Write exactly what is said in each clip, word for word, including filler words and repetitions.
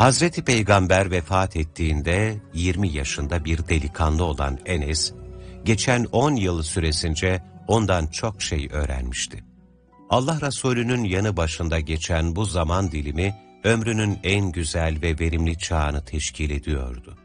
Hazreti Peygamber vefat ettiğinde yirmi yaşında bir delikanlı olan Enes, geçen on yıl süresince ondan çok şey öğrenmişti. Allah Resulü'nün yanı başında geçen bu zaman dilimi, ömrünün en güzel ve verimli çağını teşkil ediyordu.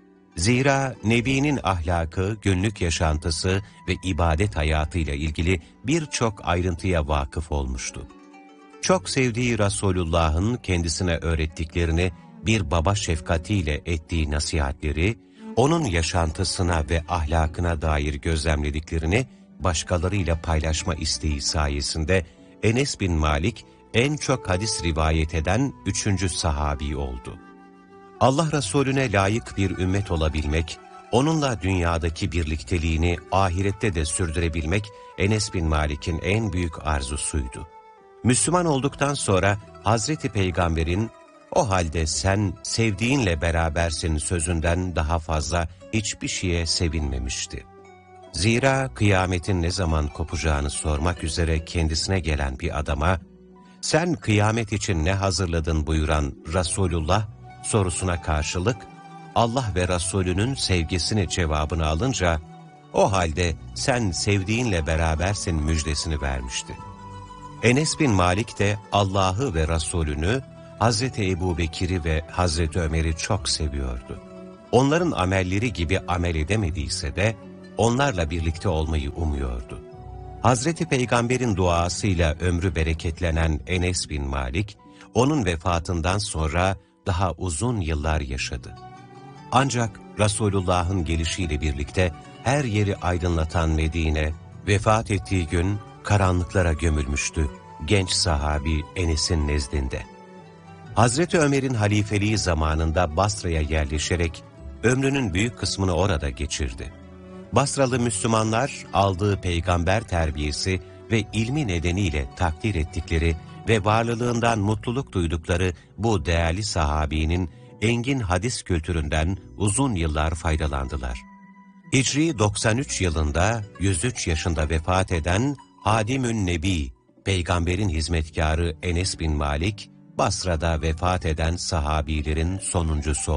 Zira Nebi'nin ahlakı, günlük yaşantısı ve ibadet hayatıyla ilgili birçok ayrıntıya vakıf olmuştu. Çok sevdiği Resulullah'ın kendisine öğrettiklerini, bir baba şefkatiyle ettiği nasihatleri, onun yaşantısına ve ahlakına dair gözlemlediklerini başkalarıyla paylaşma isteği sayesinde Enes bin Malik en çok hadis rivayet eden üçüncü sahabi oldu. Allah Resulüne layık bir ümmet olabilmek, onunla dünyadaki birlikteliğini ahirette de sürdürebilmek Enes bin Malik'in en büyük arzusuydu. Müslüman olduktan sonra Hazreti Peygamber'in "O halde sen sevdiğinle berabersin" sözünden daha fazla hiçbir şeye sevinmemişti. Zira kıyametin ne zaman kopacağını sormak üzere kendisine gelen bir adama, "Sen kıyamet için ne hazırladın?" buyuran Resulullah sorusuna karşılık, Allah ve Resulünün sevgisini cevabını alınca, "O halde sen sevdiğinle berabersin" müjdesini vermişti. Enes bin Malik de Allah'ı ve Resulünü, Hazreti Ebubekir'i ve Hazreti Ömer'i çok seviyordu. Onların amelleri gibi amel edemediyse de onlarla birlikte olmayı umuyordu. Hazreti Peygamber'in duasıyla ömrü bereketlenen Enes bin Malik, onun vefatından sonra daha uzun yıllar yaşadı. Ancak Resulullah'ın gelişiyle birlikte her yeri aydınlatan Medine, vefat ettiği gün karanlıklara gömülmüştü genç sahabi Enes'in nezdinde. Hazreti Ömer'in halifeliği zamanında Basra'ya yerleşerek ömrünün büyük kısmını orada geçirdi. Basralı Müslümanlar aldığı peygamber terbiyesi ve ilmi nedeniyle takdir ettikleri ve varlığından mutluluk duydukları bu değerli sahabinin engin hadis kültüründen uzun yıllar faydalandılar. Hicri doksan üç yılında yüz üç yaşında vefat eden Hadimün Nebi, Peygamberin hizmetkarı Enes bin Malik, Basra'da vefat eden sahabilerin sonuncusu